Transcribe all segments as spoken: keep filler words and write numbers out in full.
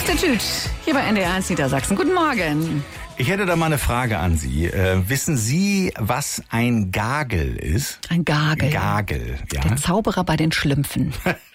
Max der Tüt, hier bei N D R eins Niedersachsen. Guten Morgen. Ich hätte da mal eine Frage an Sie. Äh, wissen Sie, was ein Gagel ist? Ein Gagel. Gagel, ja. Der Zauberer bei den Schlümpfen.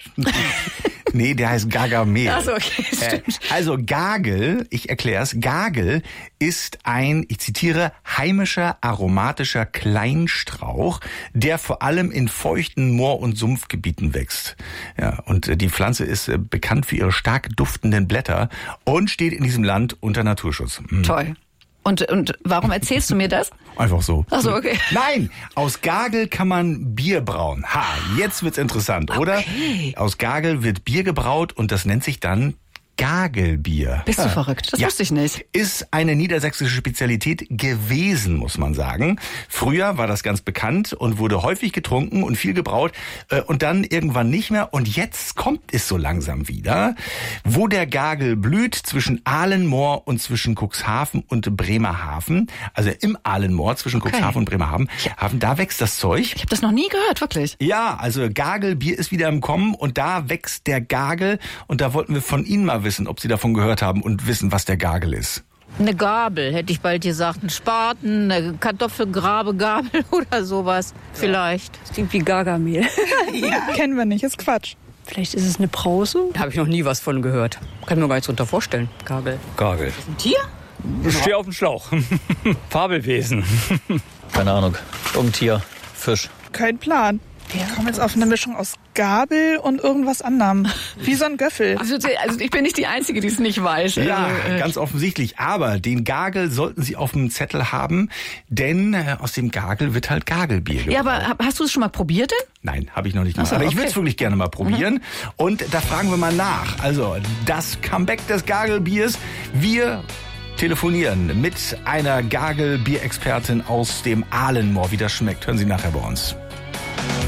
Nee, der heißt Gargamel. Ach so, okay, stimmt. Äh, also Gagel, ich erklär's, Gagel ist ein, ich zitiere, heimischer aromatischer Kleinstrauch, der vor allem in feuchten Moor- und Sumpfgebieten wächst. Ja, und äh, die Pflanze ist äh, bekannt für ihre stark duftenden Blätter und steht in diesem Land unter Naturschutz. Mhm. Toll. Und, und warum erzählst du mir das? Einfach so. Ach so, okay. Nein, aus Gagel kann man Bier brauen. Ha, jetzt wird's interessant, oder? Okay. Aus Gagel wird Bier gebraut und das nennt sich dann Gagelbier. Bist du ja verrückt? Das ja. wusste ich nicht. Ist eine niedersächsische Spezialität gewesen, muss man sagen. Früher war das ganz bekannt und wurde häufig getrunken und viel gebraut äh, und dann irgendwann nicht mehr. Und jetzt kommt es so langsam wieder, wo der Gagel blüht, zwischen Ahlenmoor und zwischen Cuxhaven und Bremerhaven. Also im Ahlenmoor zwischen Okay. Cuxhaven und Bremerhaven. Haven, da wächst das Zeug. Ich habe das noch nie gehört, wirklich. Ja, also Gagelbier ist wieder im Kommen und da wächst der Gagel und da wollten wir von Ihnen mal wissen, ob Sie davon gehört haben und wissen, was der Gagel ist. Eine Gabel, hätte ich bald gesagt. Ein Spaten, eine Kartoffelgrabegabel oder sowas. Vielleicht. Das klingt wie Gargamel. Ja, kennen wir nicht, ist Quatsch. Vielleicht ist es eine Brause? Da habe ich noch nie was von gehört. Kann mir gar nichts drunter vorstellen. Gagel. Gagel. Ein Tier? Ich stehe auf dem Schlauch. Fabelwesen. Keine Ahnung. Irgendein Tier. Fisch. Kein Plan. Wir kommen jetzt auf eine Mischung aus Gabel und irgendwas anderem. Wie so ein Göffel. Also, also ich bin nicht die Einzige, die es nicht weiß. Ja, Also, äh, ganz offensichtlich. Aber den Gagel sollten Sie auf dem Zettel haben, denn äh, aus dem Gagel wird halt Gagelbier gebraut. Ja, aber hab- hast du es schon mal probiert denn? Nein, habe ich noch nicht gemacht. Ach so, aber ich okay. würde es wirklich gerne mal probieren. Mhm. Und da fragen wir mal nach. Also, das Comeback des Gagelbiers. Wir telefonieren mit einer Gagelbierexpertin aus dem Ahlenmoor. Wie das schmeckt, hören Sie nachher bei uns.